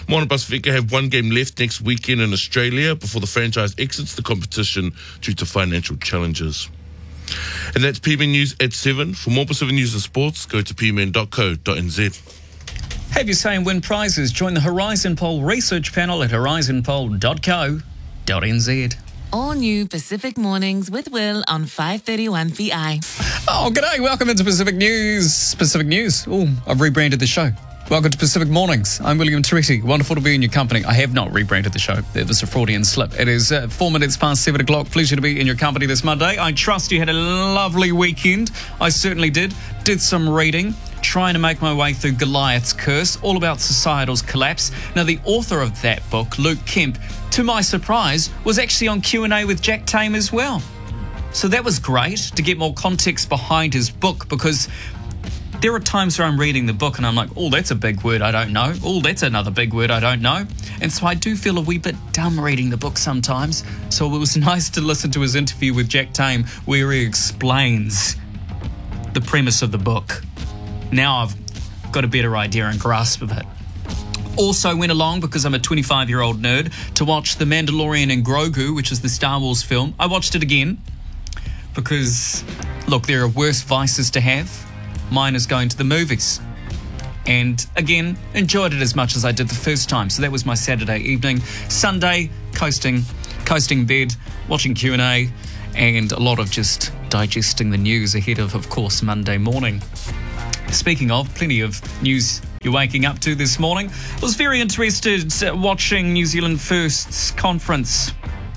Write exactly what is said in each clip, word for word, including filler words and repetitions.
Moana Pasifika have one game left next weekend in Australia before the franchise exits the competition due to financial challenges. And that's P M N News at seven. For more Pacific News and Sports, go to p m n dot co dot n z. Have your say and win prizes. Join the Horizon Poll research panel at horizon poll dot co dot n z. All new Pacific Mornings with Will on five thirty-one P I. Oh, g'day. Welcome into Pacific News. Pacific News. Oh, I've rebranded the show. Welcome to Pacific Mornings. I'm William Teresi. Wonderful to be in your company. I have not rebranded the show. It was a Freudian slip. It is uh, four minutes past seven o'clock. Pleasure to be in your company this Monday. I trust you had a lovely weekend. I certainly did. Did some reading, trying to make my way through Goliath's Curse, all about societal's collapse. Now, the author of that book, Luke Kemp, to my surprise, was actually on Q and A with Jack Tame as well. So that was great to get more context behind his book, because there are times where I'm reading the book and I'm like, oh, that's a big word I don't know. Oh, that's another big word I don't know. And so I do feel a wee bit dumb reading the book sometimes. So it was nice to listen to his interview with Jack Tame where he explains the premise of the book. Now I've got a better idea and grasp of it. Also went along, because I'm a twenty-five-year-old nerd, to watch The Mandalorian and Grogu, which is the Star Wars film. I watched it again because, look, there are worse vices to have. Mine is going to the movies. And again, enjoyed it as much as I did the first time. So that was my Saturday evening. Sunday, coasting, coasting bed, watching Q and A, and a lot of just digesting the news ahead of, of course, Monday morning. Speaking of, plenty of news you're waking up to this morning. I was very interested watching New Zealand First's conference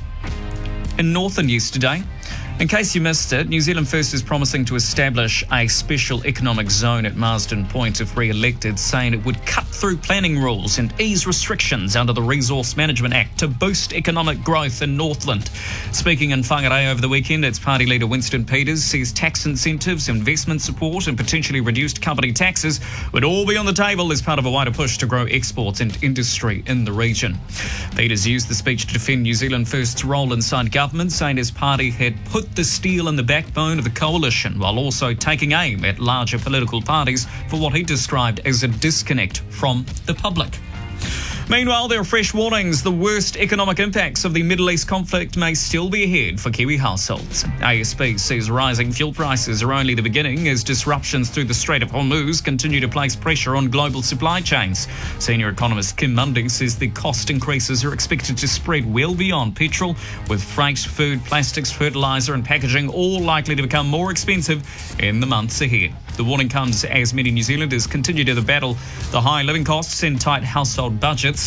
in Northern yesterday. In case you missed it, New Zealand First is promising to establish a special economic zone at Marsden Point if re-elected, saying it would cut through planning rules and ease restrictions under the Resource Management Act to boost economic growth in Northland. Speaking in Whangarei over the weekend, its party leader Winston Peters says tax incentives, investment support and potentially reduced company taxes would all be on the table as part of a wider push to grow exports and industry in the region. Peters used the speech to defend New Zealand First's role inside government, saying his party had put the steel in the backbone of the coalition, while also taking aim at larger political parties for what he described as a disconnect from the public. Meanwhile, there are fresh warnings. The worst economic impacts of the Middle East conflict may still be ahead for Kiwi households. A S B says rising fuel prices are only the beginning as disruptions through the Strait of Hormuz continue to place pressure on global supply chains. Senior economist Kim Mundy says the cost increases are expected to spread well beyond petrol, with freight, food, plastics, fertiliser and packaging all likely to become more expensive in the months ahead. The warning comes as many New Zealanders continue to battle the high living costs and tight household budgets.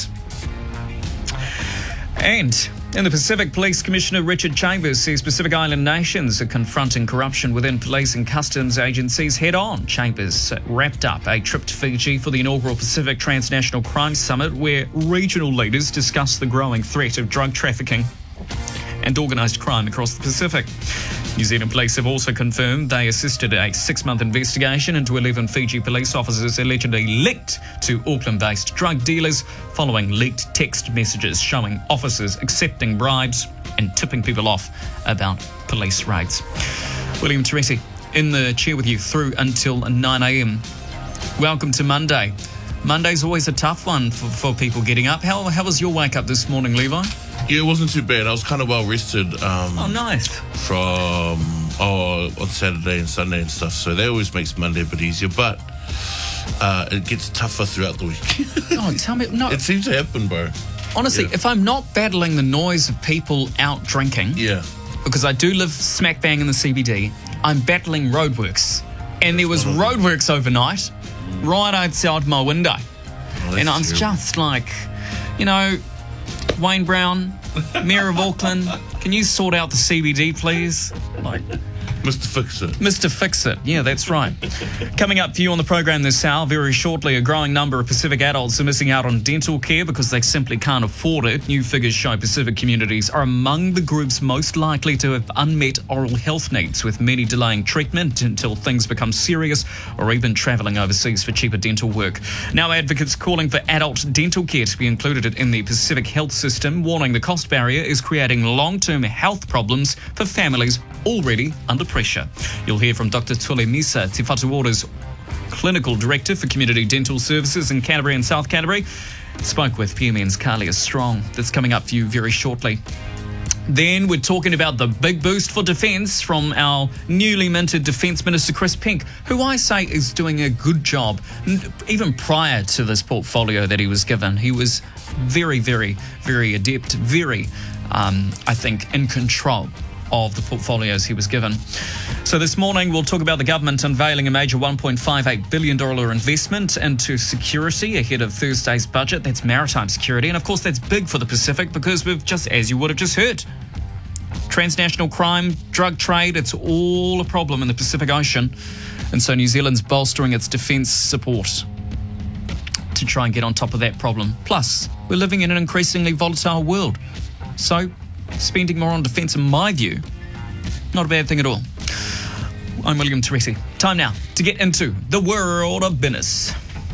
And in the Pacific, Police Commissioner Richard Chambers says Pacific Island nations are confronting corruption within police and customs agencies head on. Chambers wrapped up a trip to Fiji for the inaugural Pacific Transnational Crime Summit, where regional leaders discussed the growing threat of drug trafficking and organised crime across the Pacific. New Zealand police have also confirmed they assisted a six-month investigation into eleven Fiji police officers allegedly linked to Auckland-based drug dealers following leaked text messages showing officers accepting bribes and tipping people off about police raids. William Teresi in the chair with you through until nine a.m. Welcome to Monday. Monday's always a tough one for, for people getting up. How, how was your wake up this morning, Levi? Yeah, it wasn't too bad. I was kind of well rested. Um, oh, nice. From oh, on Saturday and Sunday and stuff. So that always makes Monday a bit easier. But uh, it gets tougher throughout the week. Oh, tell me. No. It seems to happen, bro. Honestly, yeah. If I'm not battling the noise of people out drinking, yeah, because I do live smack bang in the C B D, I'm battling roadworks. And there was roadworks overnight right outside my window. Oh, and I'm terrible. just like, you know, Wayne Brown, Mayor of Auckland, can you sort out the C B D, please? Like, Mister Fix-It. Mister Fix-It, yeah, that's right. Coming up for you on the program this hour, very shortly, a growing number of Pacific adults are missing out on dental care because they simply can't afford it. New figures show Pacific communities are among the groups most likely to have unmet oral health needs, with many delaying treatment until things become serious or even travelling overseas for cheaper dental work. Now advocates calling for adult dental care to be included in the Pacific health system, warning the cost barrier is creating long-term health problems for families already under pressure. You'll hear from Doctor Tule Misa, Te Whatuora's Clinical Director for Community Dental Services in Canterbury and South Canterbury, spoke with P M N's Carlia Strong. That's coming up for you very shortly. Then we're talking about the big boost for defence from our newly minted Defence Minister Chris Pink, who I say is doing a good job. Even prior to this portfolio that he was given, he was very, very, very adept, very, um, I think, in control of the portfolios he was given. So this morning we'll talk about the government unveiling a major one point five eight billion dollars investment into security ahead of Thursday's budget. That's maritime security, and of course that's big for the Pacific because we've just, as you would have just heard, transnational crime, drug trade, it's all a problem in the Pacific Ocean. And so New Zealand's bolstering its defence support to try and get on top of that problem. Plus, we're living in an increasingly volatile world. So spending more on defence, in my view, not a bad thing at all. I'm William Teresi. Time now to get into the world of business.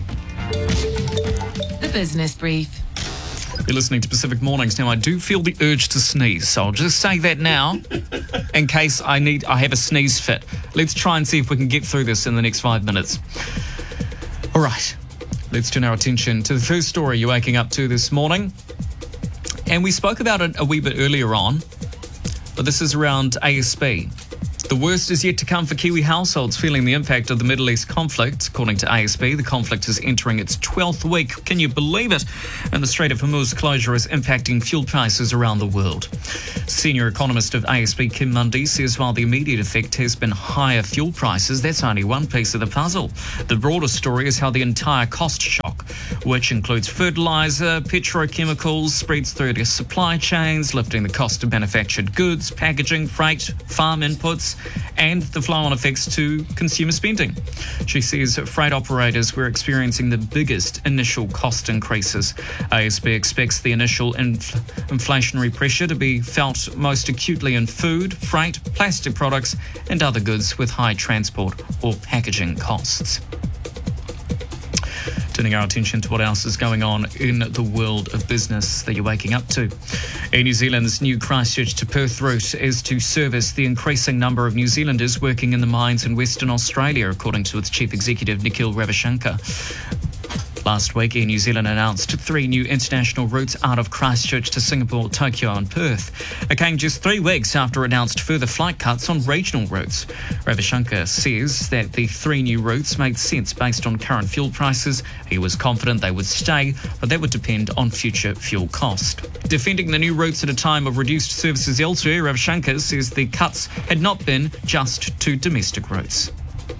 The Business Brief. You're listening to Pacific Mornings. Now, I do feel the urge to sneeze, so I'll just say that now in case I need, I have a sneeze fit. Let's try and see if we can get through this in the next five minutes. All right, let's turn our attention to the first story you're waking up to this morning. And we spoke about it a wee bit earlier on, but this is around A S B. The worst is yet to come for Kiwi households feeling the impact of the Middle East conflict. According to A S B, the conflict is entering its twelfth week. Can you believe it? And the Strait of Hormuz closure is impacting fuel prices around the world. Senior economist of A S B, Kim Mundy, says while the immediate effect has been higher fuel prices, that's only one piece of the puzzle. The broader story is how the entire cost shock, which includes fertiliser, petrochemicals, spreads through the supply chains, lifting the cost of manufactured goods, packaging, freight, farm inputs, and the flow-on effects to consumer spending. She says freight operators were experiencing the biggest initial cost increases. A S B expects the initial inf- inflationary pressure to be felt most acutely in food, freight, plastic products, and other goods with high transport or packaging costs. Turning our attention to what else is going on in the world of business that you're waking up to. Air New Zealand's new Christchurch to Perth route is to service the increasing number of New Zealanders working in the mines in Western Australia, according to its chief executive, Nikhil Ravichandkar. Last week, Air New Zealand announced three new international routes out of Christchurch to Singapore, Tokyo and Perth. It came just three weeks after it announced further flight cuts on regional routes. Ravichandkar says that the three new routes made sense based on current fuel prices. He was confident they would stay, but that would depend on future fuel cost. Defending the new routes at a time of reduced services elsewhere, Ravichandkar says the cuts had not been just to domestic routes.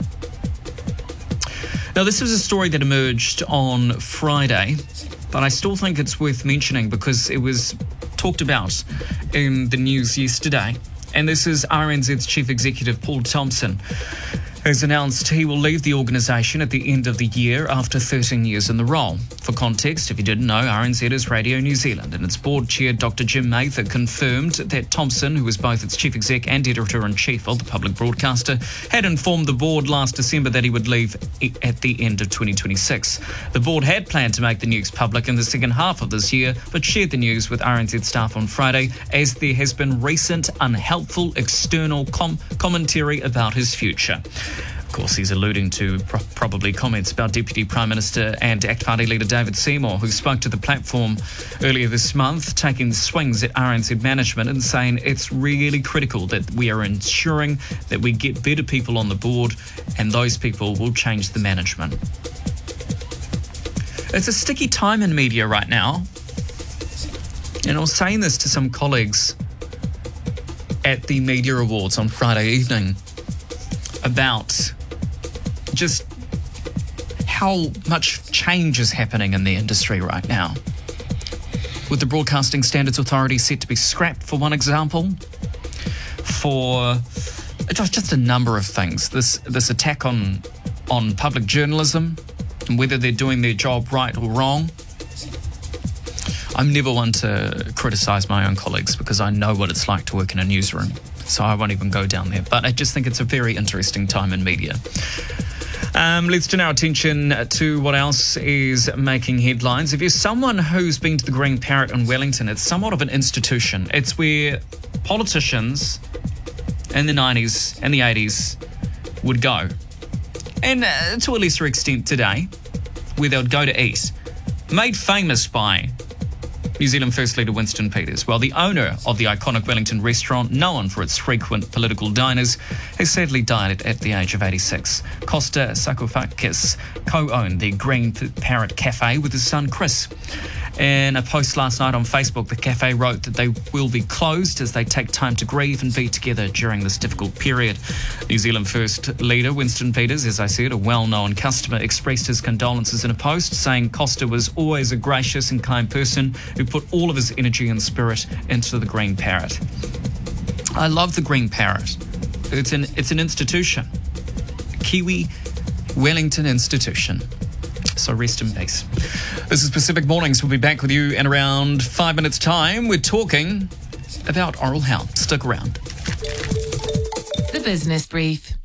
Now, this was a story that emerged on Friday, but I still think it's worth mentioning because it was talked about in the news yesterday. And this is R N Z's Chief Executive, Paul Thompson, who's announced he will leave the organisation at the end of the year after thirteen years in the role. For context, if you didn't know, R N Z is Radio New Zealand, and its board chair, Doctor Jim Mather, confirmed that Thompson, who is both its chief exec and editor-in-chief of the public broadcaster, had informed the board last December that he would leave at the end of twenty twenty-six. The board had planned to make the news public in the second half of this year, but shared the news with R N Z staff on Friday, as there has been recent unhelpful external com- commentary about his future. Of course, he's alluding to pro- probably comments about Deputy Prime Minister and ACT Party leader David Seymour, who spoke to the platform earlier this month, taking swings at R N Z management and saying it's really critical that we are ensuring that we get better people on the board, and those people will change the management. It's a sticky time in media right now, and I was saying this to some colleagues at the Media Awards on Friday evening about just how much change is happening in the industry right now. With the Broadcasting Standards Authority set to be scrapped, for one example, for just a number of things. This this attack on on public journalism and whether they're doing their job right or wrong. I'm never one to criticise my own colleagues because I know what it's like to work in a newsroom, so I won't even go down there. But I just think it's a very interesting time in media. Um, let's turn our attention to what else is making headlines. If you're someone who's been to the Green Parrot in Wellington, it's somewhat of an institution. It's where politicians in the nineties and the eighties would go And uh, to a lesser extent today, where they would go to eat, made famous by New Zealand First Leader Winston Peters. Well, the owner of the iconic Wellington restaurant, known for its frequent political diners, has sadly died at the age of eighty-six. Costa Sakofakis co-owned the Green Parrot Cafe with his son Chris. In a post last night on Facebook, the cafe wrote that they will be closed as they take time to grieve and be together during this difficult period. New Zealand First Leader Winston Peters, as I said, a well-known customer, expressed his condolences in a post, saying Costa was always a gracious and kind person who put all of his energy and spirit into the Green Parrot. I love the Green Parrot. It's an, it's an institution. A Kiwi Wellington institution. So rest in peace. This is Pacific Mornings. We'll be back with you in around five minutes' time. We're talking about oral health. Stick around. The Business Brief.